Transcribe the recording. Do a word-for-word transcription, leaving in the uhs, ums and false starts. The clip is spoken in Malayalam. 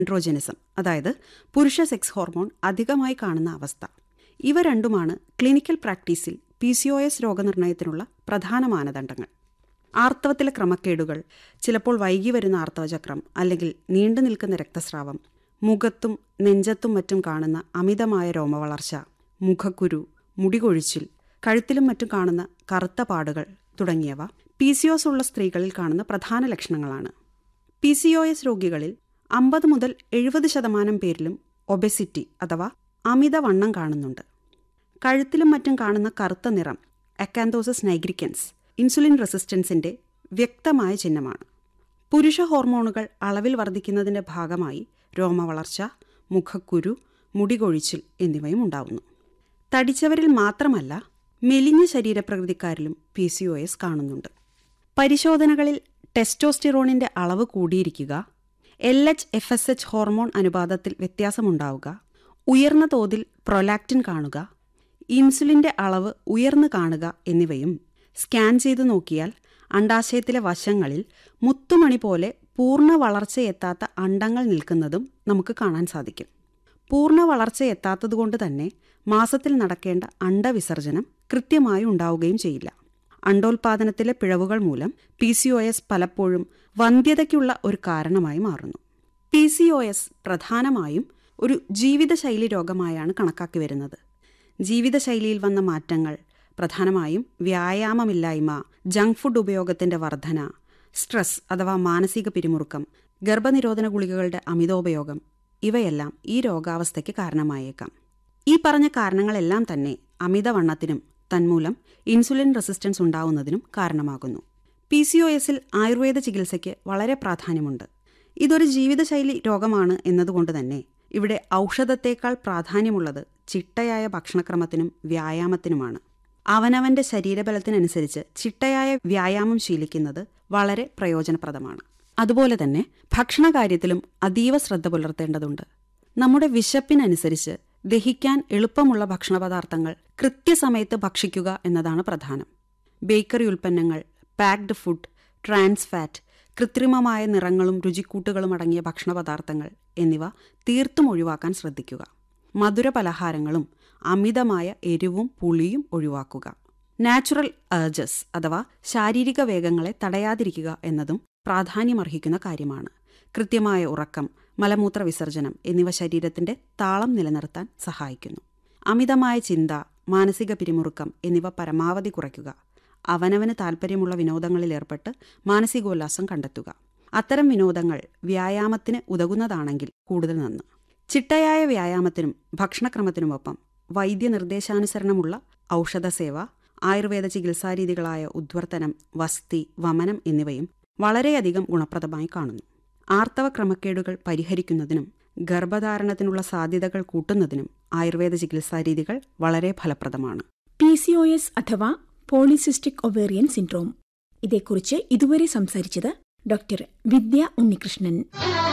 ആൻഡ്രോജനിസം, അതായത് പുരുഷ സെക്സ് ഹോർമോൺ അധികമായി കാണുന്ന അവസ്ഥ. ഇവ രണ്ടുമാണ് clinical പ്രാക്ടീസിൽ P C O S രോഗനിർണയത്തിനുള്ള പ്രധാന മാനദണ്ഡങ്ങൾ. ആർത്തവത്തിലെ ക്രമക്കേടുകൾ, ചിലപ്പോൾ വൈകി വരുന്ന ആർത്തവചക്രം അല്ലെങ്കിൽ നീണ്ടു നിൽക്കുന്ന രക്തസ്രാവം, മുഖത്തും നെഞ്ചത്തും മറ്റും കാണുന്ന അമിതമായ രോമവളർച്ച, മുഖക്കുരു, മുടികൊഴിച്ചിൽ, കഴുത്തിലും മറ്റും കാണുന്ന കറുത്ത പാടുകൾ തുടങ്ങിയവ പി സി ഒ എസ് ഉള്ള സ്ത്രീകളിൽ കാണുന്ന പ്രധാന ലക്ഷണങ്ങളാണ്. പി സി ഒ എസ് രോഗികളിൽ അമ്പത് മുതൽ എഴുപത് ശതമാനം പേരിലും ഒബെസിറ്റി അഥവാ അമിതവണ്ണം കാണുന്നുണ്ട്. കഴുത്തിലും മറ്റും കാണുന്ന കറുത്ത നിറം അക്കാന്തോസിസ് നൈഗ്രിക്കൻസ് ഇൻസുലിൻ റെസിസ്റ്റൻസിന്റെ വ്യക്തമായ ചിഹ്നമാണ്. പുരുഷ ഹോർമോണുകൾ അളവിൽ വർദ്ധിക്കുന്നതിന്റെ ഭാഗമായി രോമവളർച്ച, മുഖക്കുരു, മുടികൊഴിച്ചിൽ എന്നിവയും ഉണ്ടാവുന്നു. തടിച്ചവരിൽ മാത്രമല്ല, മെലിഞ്ഞ ശരീരപ്രകൃതിക്കാരിലും പി സി ഒ എസ് കാണുന്നുണ്ട്. പരിശോധനകളിൽ ടെസ്റ്റോസ്റ്റിറോണിന്റെ അളവ് കൂടിയിരിക്കുക, L H F S H hormone അനുപാതത്തിൽ വ്യത്യാസമുണ്ടാവുക, ഉയർന്ന തോതിൽ പ്രൊലാക്റ്റിൻ കാണുക, ഇൻസുലിന്റെ അളവ് ഉയർന്നു കാണുക എന്നിവയും സ്കാൻ ചെയ്തു നോക്കിയാൽ അണ്ഡാശയത്തിലെ വശങ്ങളിൽ മുത്തുമണി പോലെ പൂർണ്ണ വളർച്ചയെത്താത്ത അണ്ഡങ്ങൾ നിൽക്കുന്നതും നമുക്ക് കാണാൻ സാധിക്കും. പൂർണ്ണ വളർച്ചയെത്താത്തതുകൊണ്ട് തന്നെ മാസത്തിൽ നടക്കേണ്ട അണ്ഡവിസർജനം കൃത്യമായി ഉണ്ടാവുകയും ചെയ്യില്ല. അണ്ഡോൽപാദനത്തിലെ പിഴവുകൾ മൂലം പി സി ഒ എസ് പലപ്പോഴും വന്ധ്യതയ്ക്കുള്ള ഒരു കാരണമായി മാറുന്നു. പി സി ഒ എസ് പ്രധാനമായും ഒരു ജീവിതശൈലി രോഗമായാണ് കണക്കാക്കി വരുന്നത്. ജീവിതശൈലിയിൽ വന്ന മാറ്റങ്ങൾ പ്രധാനമായും വ്യായാമമില്ലായ്മ, ജങ്ക് ഫുഡ് ഉപയോഗത്തിന്റെ വർധന, സ്ട്രെസ് അഥവാ മാനസിക പിരിമുറുക്കം, ഗർഭനിരോധന ഗുളികകളുടെ അമിതോപയോഗം ഇവയെല്ലാം ഈ രോഗാവസ്ഥയ്ക്ക് കാരണമായേക്കാം. ഈ പറഞ്ഞ കാരണങ്ങളെല്ലാം തന്നെ അമിതവണ്ണത്തിനും തന്മൂലം ഇൻസുലിൻ റെസിസ്റ്റൻസ് ഉണ്ടാവുന്നതിനും കാരണമാകുന്നു. പി സി ഒ എസിൽ ആയുർവേദ ചികിത്സയ്ക്ക് വളരെ പ്രാധാന്യമുണ്ട്. ഇതൊരു ജീവിതശൈലി രോഗമാണ് എന്നതുകൊണ്ട് തന്നെ ഇവിടെ ഔഷധത്തേക്കാൾ പ്രാധാന്യമുള്ളത് ചിട്ടയായ ഭക്ഷണക്രമത്തിനും വ്യായാമത്തിനുമാണ്. അവനവന്റെ ശരീരബലത്തിനനുസരിച്ച് ചിട്ടയായ വ്യായാമം ശീലിക്കുന്നത് വളരെ പ്രയോജനപ്രദമാണ്. അതുപോലെ തന്നെ ഭക്ഷണകാര്യത്തിലും അതീവ ശ്രദ്ധ പുലർത്തേണ്ടതുണ്ട്. നമ്മുടെ വിശപ്പിനനുസരിച്ച് ദഹിക്കാൻ എളുപ്പമുള്ള ഭക്ഷണപദാർത്ഥങ്ങൾ കൃത്യസമയത്ത് ഭക്ഷിക്കുക എന്നതാണ് പ്രധാനം. ബേക്കറി ഉൽപ്പന്നങ്ങൾ, പാക്ഡ് ഫുഡ്, ട്രാൻസ് ഫാറ്റ്, കൃത്രിമമായ നിറങ്ങളും രുചിക്കൂട്ടുകളും അടങ്ങിയ ഭക്ഷണപദാർത്ഥങ്ങൾ എന്നിവ തീർത്തും ഒഴിവാക്കാൻ ശ്രദ്ധിക്കുക. മധുര പലഹാരങ്ങളും അമിതമായ എരിവും പുളിയും ഒഴിവാക്കുക. നാച്ചുറൽ ഏർജസ് അഥവാ ശാരീരിക വേഗങ്ങളെ തടയാതിരിക്കുക എന്നതും പ്രാധാന്യമർഹിക്കുന്ന കാര്യമാണ്. കൃത്യമായ ഉറക്കം, മലമൂത്ര വിസർജനം എന്നിവ ശരീരത്തിന്റെ താളം നിലനിർത്താൻ സഹായിക്കുന്നു. അമിതമായ ചിന്ത, മാനസിക പിരിമുറുക്കം എന്നിവ പരമാവധി കുറയ്ക്കുക. അവനവന് താൽപ്പര്യമുള്ള വിനോദങ്ങളിൽ ഏർപ്പെട്ട് മാനസികോല്ലാസം കണ്ടെത്തുക. അത്തരം വിനോദങ്ങൾ വ്യായാമത്തിന് ഉതകുന്നതാണെങ്കിൽ കൂടുതൽ നന്ന്. ചിട്ടയായ വ്യായാമത്തിനും ഭക്ഷണക്രമത്തിനുമൊപ്പം വൈദ്യനിർദ്ദേശാനുസരണമുള്ള ഔഷധസേവ, ആയുർവേദ ചികിത്സാരീതികളായ ഉദ്വർത്തനം, വസ്തി, വമനം എന്നിവയും വളരെയധികം ഗുണപ്രദമായി കാണുന്നു. ആർത്തവ ക്രമക്കേടുകൾ പരിഹരിക്കുന്നതിനും ഗർഭധാരണത്തിനുള്ള സാധ്യതകൾ കൂട്ടുന്നതിനും ആയുർവേദ ചികിത്സാരീതികൾ വളരെ ഫലപ്രദമാണ്. പി സി ഒ എസ് അഥവാ പോളിസിസ്റ്റിക് ഒവേറിയൻ സിൻഡ്രോം, ഇതേക്കുറിച്ച് ഇതുവരെ സംസാരിച്ചത് ഡോക്ടർ വിദ്യ ഉണ്ണികൃഷ്ണൻ.